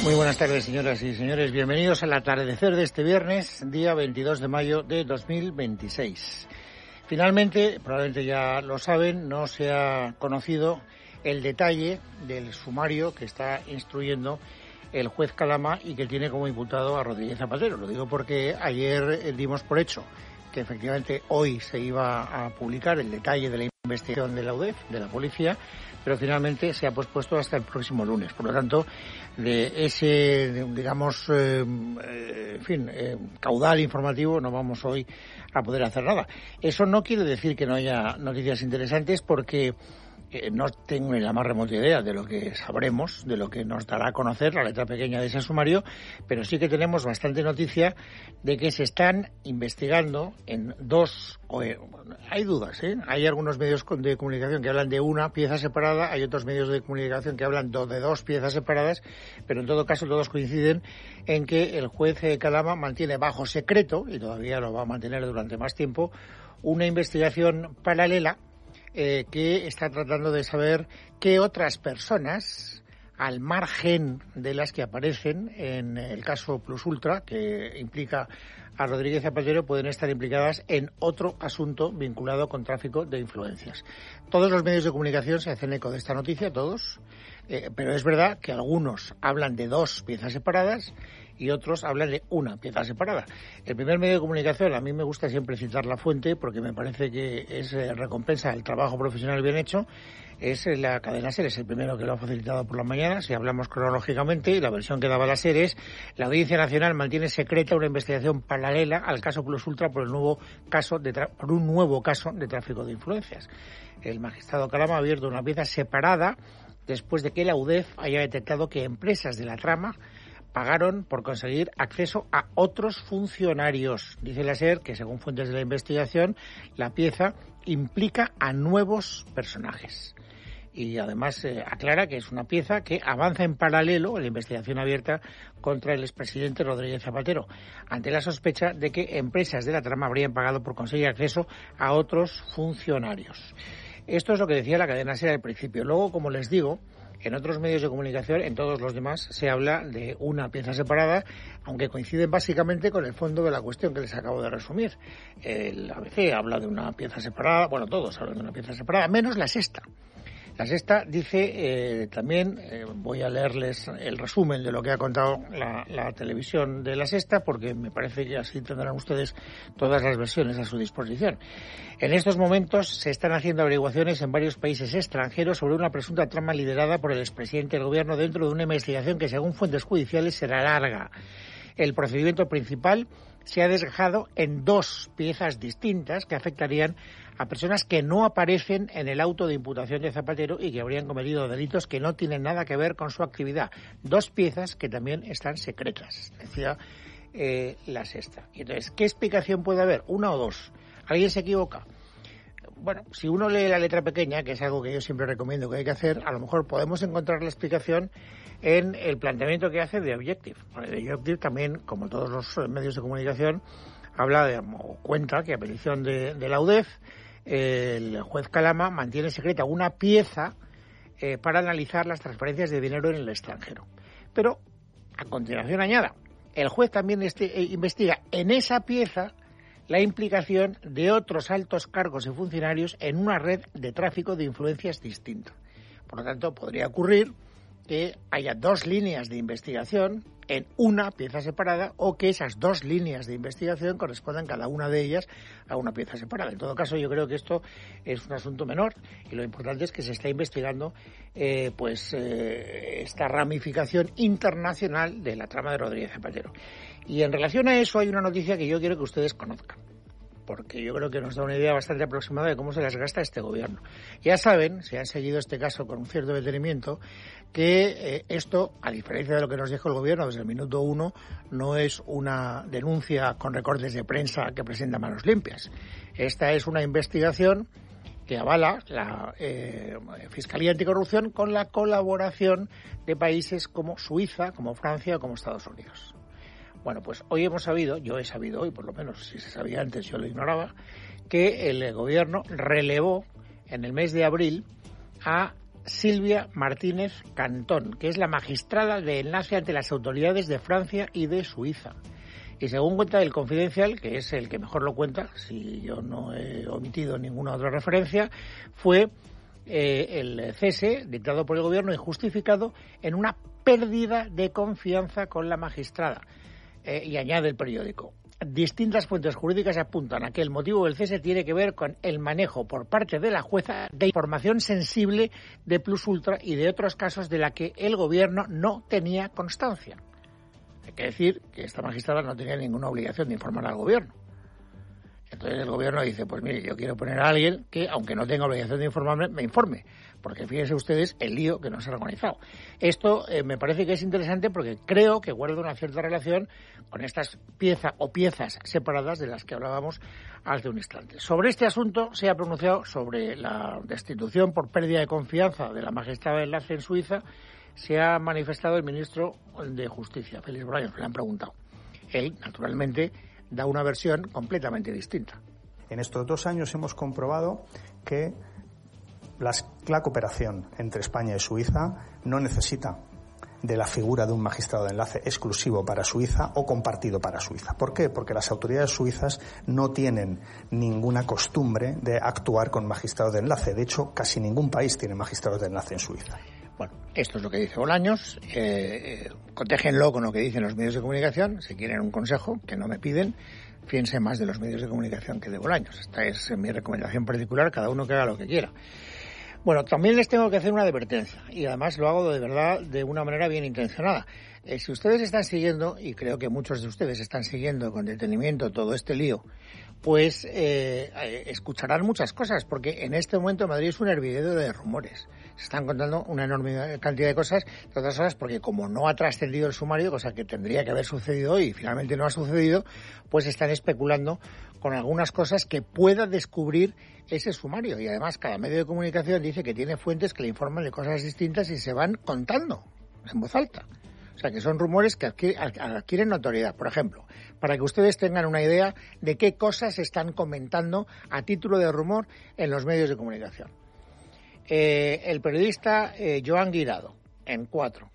Muy buenas tardes, señoras y señores. Bienvenidos al atardecer de este viernes, día 22 de mayo de 2026. Finalmente, probablemente ya lo saben, no se ha conocido el detalle del sumario que está instruyendo el juez Calama y que tiene como imputado a Rodríguez Zapatero. Lo digo porque ayer dimos por hecho que efectivamente hoy se iba a publicar el detalle de la investigación de la UDEF, de la policía, pero finalmente se ha pospuesto hasta el próximo lunes. Por lo tanto, de ese, digamos, caudal informativo no vamos hoy a poder hacer nada. Eso no quiere decir que no haya noticias interesantes, porque no tengo ni la más remota idea de lo que sabremos, de lo que nos dará a conocer la letra pequeña de ese sumario, pero sí que tenemos bastante noticia de que se están investigando en dos... hay dudas, ¿eh? Hay algunos medios de comunicación que hablan de una pieza separada, hay otros medios de comunicación que hablan de dos piezas separadas, pero en todo caso todos coinciden en que el juez Calama mantiene bajo secreto, y todavía lo va a mantener durante más tiempo, una investigación paralela que está tratando de saber qué otras personas, al margen de las que aparecen en el caso Plus Ultra, que implica a Rodríguez Zapatero, pueden estar implicadas en otro asunto vinculado con tráfico de influencias. Todos los medios de comunicación se hacen eco de esta noticia, todos, pero es verdad que algunos hablan de dos piezas separadas y otros hablan de una pieza separada. El primer medio de comunicación, a mí me gusta siempre citar la fuente porque me parece que es recompensa el trabajo profesional bien hecho, es la cadena SER, es el primero que lo ha facilitado por la mañana. Si hablamos cronológicamente, la versión que daba la SER es: la Audiencia Nacional mantiene secreta una investigación paralela al caso Plus Ultra por un nuevo caso de tráfico de influencias. El magistrado Calama ha abierto una pieza separada después de que la UDEF haya detectado que empresas de la trama pagaron por conseguir acceso a otros funcionarios. Dice la SER que, según fuentes de la investigación, la pieza implica a nuevos personajes. Y además aclara que es una pieza que avanza en paralelo en la investigación abierta contra el expresidente Rodríguez Zapatero, ante la sospecha de que empresas de la trama habrían pagado por conseguir acceso a otros funcionarios. Esto es lo que decía la cadena SER al principio. Luego, como les digo, en otros medios de comunicación, en todos los demás, se habla de una pieza separada, aunque coinciden básicamente con el fondo de la cuestión que les acabo de resumir. El ABC habla de una pieza separada, bueno, todos hablan de una pieza separada, menos La Sexta. La Sexta dice también, voy a leerles el resumen de lo que ha contado la televisión de La Sexta, porque me parece que así tendrán ustedes todas las versiones a su disposición. En estos momentos se están haciendo averiguaciones en varios países extranjeros sobre una presunta trama liderada por el expresidente del gobierno dentro de una investigación que, según fuentes judiciales, será larga. El procedimiento principal se ha desgajado en dos piezas distintas que afectarían a personas que no aparecen en el auto de imputación de Zapatero y que habrían cometido delitos que no tienen nada que ver con su actividad. Dos piezas que también están secretas, decía La Sexta. Y entonces, ¿qué explicación puede haber? ¿Una o dos? ¿Alguien se equivoca? Bueno, si uno lee la letra pequeña, que es algo que yo siempre recomiendo que hay que hacer, a lo mejor podemos encontrar la explicación en el planteamiento que hace The Objective. The Objective también, como todos los medios de comunicación, cuenta que a petición de la UDEF, el juez Calama mantiene secreta una pieza para analizar las transferencias de dinero en el extranjero. Pero, a continuación añada, el juez también investiga en esa pieza la implicación de otros altos cargos y funcionarios en una red de tráfico de influencias distinta. Por lo tanto, podría ocurrir que haya dos líneas de investigación en una pieza separada, o que esas dos líneas de investigación correspondan cada una de ellas a una pieza separada. En todo caso, yo creo que esto es un asunto menor, y lo importante es que se está investigando esta ramificación internacional de la trama de Rodríguez Zapatero. Y en relación a eso hay una noticia que yo quiero que ustedes conozcan, porque yo creo que nos da una idea bastante aproximada de cómo se las gasta este gobierno. Ya saben, si han seguido este caso con un cierto detenimiento, que esto, a diferencia de lo que nos dijo el gobierno desde el minuto uno, no es una denuncia con recortes de prensa que presenta Manos Limpias. Esta es una investigación que avala la Fiscalía Anticorrupción con la colaboración de países como Suiza, como Francia o como Estados Unidos. Bueno, pues hoy yo he sabido hoy, por lo menos, si se sabía antes yo lo ignoraba, que el gobierno relevó en el mes de abril a Silvia Martínez Cantón, que es la magistrada de enlace ante las autoridades de Francia y de Suiza. Y según cuenta el Confidencial, que es el que mejor lo cuenta, si yo no he omitido ninguna otra referencia, fue el cese dictado por el gobierno y justificado en una pérdida de confianza con la magistrada. Y añade el periódico: distintas fuentes jurídicas apuntan a que el motivo del cese tiene que ver con el manejo por parte de la jueza de información sensible de Plus Ultra y de otros casos de la que el gobierno no tenía constancia. Hay que decir que esta magistrada no tenía ninguna obligación de informar al gobierno. Entonces el gobierno dice, pues mire, yo quiero poner a alguien que, aunque no tenga obligación de informarme, me informe. Porque fíjense ustedes el lío que nos ha organizado. Esto me parece que es interesante porque creo que guarda una cierta relación con estas piezas separadas de las que hablábamos hace un instante. Sobre este asunto se ha pronunciado sobre la destitución por pérdida de confianza de la magistrada de enlace en Suiza. Se ha manifestado el ministro de Justicia, Félix Bolaños, le han preguntado. Él, naturalmente, da una versión completamente distinta. En estos 2 años hemos comprobado que la cooperación entre España y Suiza no necesita de la figura de un magistrado de enlace exclusivo para Suiza o compartido para Suiza. ¿Por qué? Porque las autoridades suizas no tienen ninguna costumbre de actuar con magistrados de enlace. De hecho, casi ningún país tiene magistrados de enlace en Suiza. Bueno, esto es lo que dice Bolaños. Cotéjenlo con lo que dicen los medios de comunicación. Si quieren un consejo, que no me piden, fíjense más de los medios de comunicación que de Bolaños. Esta es mi recomendación particular, cada uno que haga lo que quiera. Bueno, también les tengo que hacer una advertencia, y además lo hago de verdad de una manera bien intencionada. Si ustedes están siguiendo, y creo que muchos de ustedes están siguiendo con detenimiento todo este lío, pues escucharán muchas cosas, porque en este momento Madrid es un hervidero de rumores. Se están contando una enorme cantidad de cosas, de otras cosas, porque como no ha trascendido el sumario, cosa que tendría que haber sucedido hoy y finalmente no ha sucedido, pues están especulando con algunas cosas que pueda descubrir ese sumario. Y además cada medio de comunicación dice que tiene fuentes que le informan de cosas distintas y se van contando en voz alta. O sea, que son rumores que adquieren notoriedad. Por ejemplo, para que ustedes tengan una idea de qué cosas se están comentando a título de rumor en los medios de comunicación. El periodista Joan Guirado, en 4,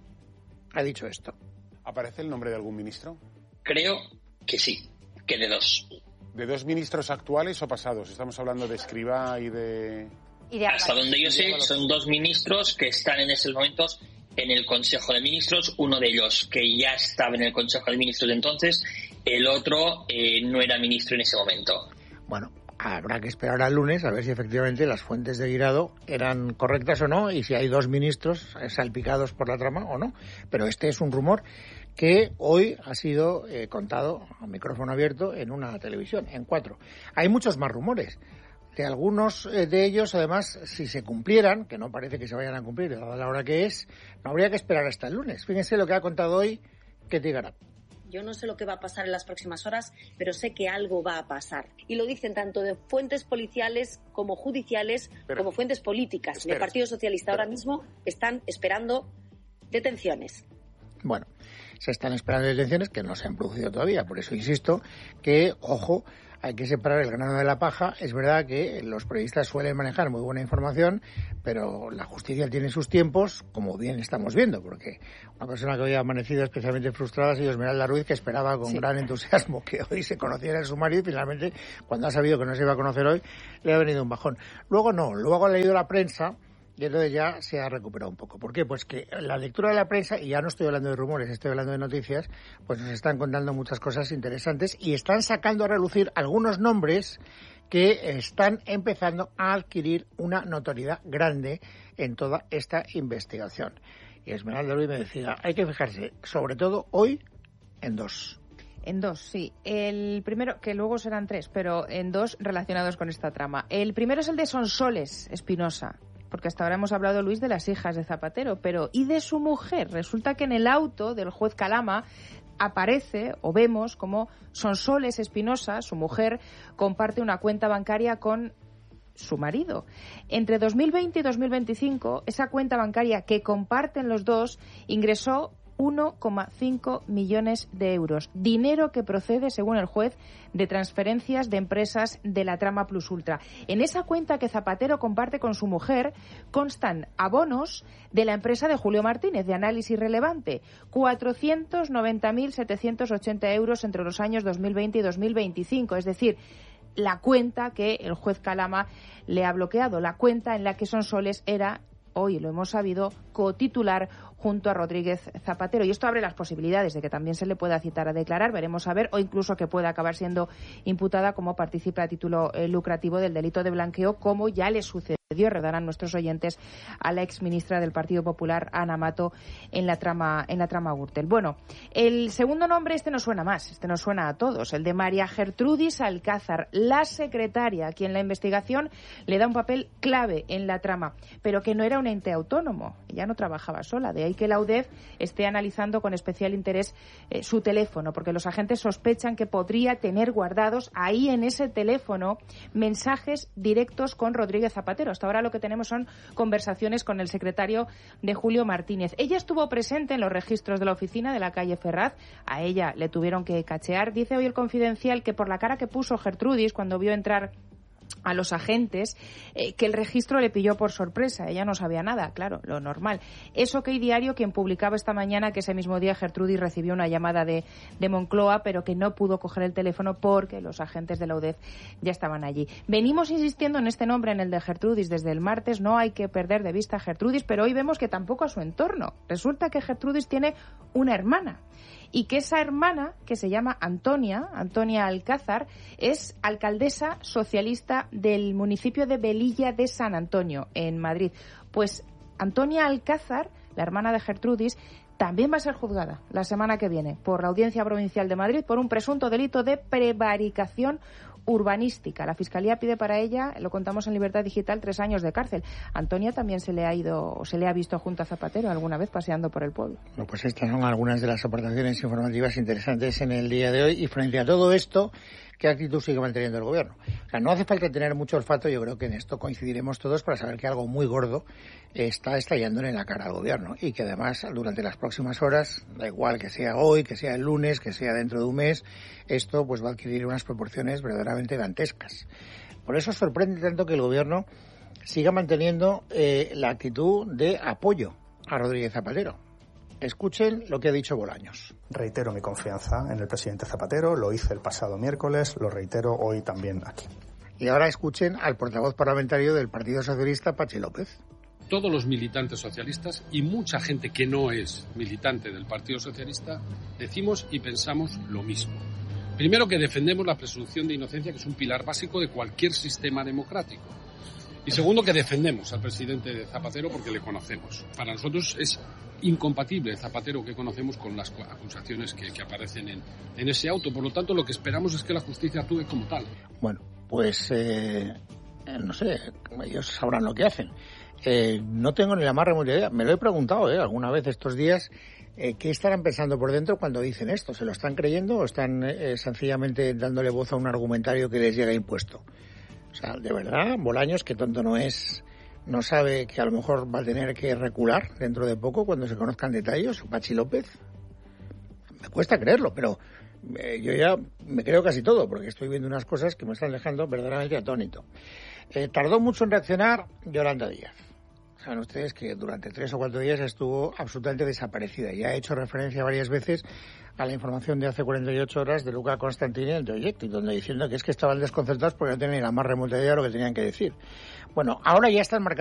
ha dicho esto. ¿Aparece el nombre de algún ministro? Creo que sí, que de 2. ¿De 2 ministros actuales o pasados? Estamos hablando de Escrivá y de... Hasta donde yo sé, son 2 ministros que están en esos momentos en el Consejo de Ministros, uno de ellos que ya estaba en el Consejo de Ministros de entonces, el otro no era ministro en ese momento. Bueno, habrá que esperar al lunes a ver si efectivamente las fuentes de Guirado eran correctas o no, y si hay 2 ministros salpicados por la trama o no. Pero este es un rumor que hoy ha sido contado a micrófono abierto en una televisión, en 4. Hay muchos más rumores. De algunos de ellos, además, si se cumplieran, que no parece que se vayan a cumplir, dada la hora que es, no habría que esperar hasta el lunes. Fíjense lo que ha contado hoy Ketty Garat. Yo no sé lo que va a pasar en las próximas horas, pero sé que algo va a pasar. Y lo dicen tanto de fuentes policiales como judiciales, como fuentes políticas. En el Partido Socialista ahora mismo están esperando detenciones. Bueno, se están esperando detenciones que no se han producido todavía. Por eso insisto que, ojo, hay que separar el grano de la paja. Es verdad que los periodistas suelen manejar muy buena información, pero la justicia tiene sus tiempos, como bien estamos viendo, porque una persona que hoy ha amanecido especialmente frustrada ha sido Esmeralda Ruiz, que esperaba con gran entusiasmo que hoy se conociera el sumario y finalmente, cuando ha sabido que no se iba a conocer hoy, le ha venido un bajón. Luego ha leído la prensa y entonces ya se ha recuperado un poco. ¿Por qué? Pues que la lectura de la prensa, y ya no estoy hablando de rumores, estoy hablando de noticias, pues nos están contando muchas cosas interesantes y están sacando a relucir algunos nombres que están empezando a adquirir una notoriedad grande en toda esta investigación. Y Esmeralda Ruiz me decía, hay que fijarse, sobre todo hoy, en 2. En 2, sí. El primero, que luego serán 3, pero en 2 relacionados con esta trama. El primero es el de Sonsoles Espinosa, porque hasta ahora hemos hablado, Luis, de las hijas de Zapatero, pero ¿y de su mujer? Resulta que en el auto del juez Calama aparece, o vemos, como Sonsoles Espinosa, su mujer, comparte una cuenta bancaria con su marido. Entre 2020 y 2025, esa cuenta bancaria que comparten los dos ingresó 1,5 millones de euros. Dinero que procede, según el juez, de transferencias de empresas de la trama Plus Ultra. En esa cuenta que Zapatero comparte con su mujer constan abonos de la empresa de Julio Martínez, de Análisis Relevante, 490.780 euros entre los años 2020 y 2025. Es decir, la cuenta que el juez Calama le ha bloqueado, la cuenta en la que Sonsoles era, hoy lo hemos sabido, cotitular junto a Rodríguez Zapatero. Y esto abre las posibilidades de que también se le pueda citar a declarar, veremos a ver, o incluso que pueda acabar siendo imputada como partícipe a título lucrativo del delito de blanqueo, como ya le sucedió, recordarán nuestros oyentes, a la exministra del Partido Popular, Ana Mato, en la trama Gürtel. Bueno, el segundo nombre, este nos suena más, este nos suena a todos, el de María Gertrudis Alcázar, la secretaria, a quien la investigación le da un papel clave en la trama, pero que no era un ente autónomo, ella no trabajaba sola, de ahí que la UDEF esté analizando con especial interés su teléfono, porque los agentes sospechan que podría tener guardados ahí en ese teléfono mensajes directos con Rodríguez Zapatero. Hasta ahora lo que tenemos son conversaciones con el secretario de Julio Martínez. Ella estuvo presente en los registros de la oficina de la calle Ferraz, a ella le tuvieron que cachear. Dice hoy el Confidencial que por la cara que puso Gertrudis cuando vio entrar a los agentes, que el registro le pilló por sorpresa. Ella no sabía nada, claro, lo normal. Es OK Diario quien publicaba esta mañana que ese mismo día Gertrudis recibió una llamada de Moncloa, pero que no pudo coger el teléfono porque los agentes de la UDEF ya estaban allí. Venimos insistiendo en este nombre, en el de Gertrudis, desde el martes. No hay que perder de vista a Gertrudis, pero hoy vemos que tampoco a su entorno. Resulta que Gertrudis tiene una hermana, y que esa hermana, que se llama Antonia Alcázar, es alcaldesa socialista del municipio de Velilla de San Antonio, en Madrid. Pues Antonia Alcázar, la hermana de Gertrudis, también va a ser juzgada la semana que viene por la Audiencia Provincial de Madrid por un presunto delito de prevaricación urbanística. La Fiscalía pide para ella, lo contamos en Libertad Digital, 3 años de cárcel. Antonia también se le ha visto junto a Zapatero alguna vez paseando por el pueblo. Bueno, pues estas son algunas de las aportaciones informativas interesantes en el día de hoy. Y frente a todo esto, ¿qué actitud sigue manteniendo el Gobierno? O sea, no hace falta tener mucho olfato, yo creo que en esto coincidiremos todos para saber que algo muy gordo está estallándole en la cara al Gobierno y que además durante las próximas horas, da igual que sea hoy, que sea el lunes, que sea dentro de un mes, esto pues va a adquirir unas proporciones verdaderamente dantescas. Por eso sorprende tanto que el Gobierno siga manteniendo la actitud de apoyo a Rodríguez Zapatero. Escuchen lo que ha dicho Bolaños. Reitero mi confianza en el presidente Zapatero, lo hice el pasado miércoles, lo reitero hoy también aquí. Y ahora escuchen al portavoz parlamentario del Partido Socialista, Patxi López. Todos los militantes socialistas y mucha gente que no es militante del Partido Socialista decimos y pensamos lo mismo. Primero, que defendemos la presunción de inocencia, que es un pilar básico de cualquier sistema democrático. Y segundo, que defendemos al presidente Zapatero porque le conocemos. Para nosotros es incompatible el Zapatero que conocemos con las acusaciones que aparecen en ese auto. Por lo tanto, lo que esperamos es que la justicia actúe como tal. Bueno, pues no sé, ellos sabrán lo que hacen. No tengo ni la más remota idea. Me lo he preguntado alguna vez estos días. ¿Qué estarán pensando por dentro cuando dicen esto? ¿Se lo están creyendo o están sencillamente dándole voz a un argumentario que les llega impuesto? O sea, de verdad, Bolaños, que tonto no es, no sabe que a lo mejor va a tener que recular dentro de poco cuando se conozcan detalles. Patxi López, me cuesta creerlo, pero yo ya me creo casi todo, porque estoy viendo unas cosas que me están dejando verdaderamente atónito. Tardó mucho en reaccionar Yolanda Díaz. Saben ustedes que durante 3 o 4 días estuvo absolutamente desaparecida. Ya he hecho referencia varias veces a la información de hace 48 horas de Luca Constantini en el Objective, donde diciendo que es que estaban desconcertados porque no tenían la más remota idea de lo que tenían que decir. Bueno, ahora ya están marcando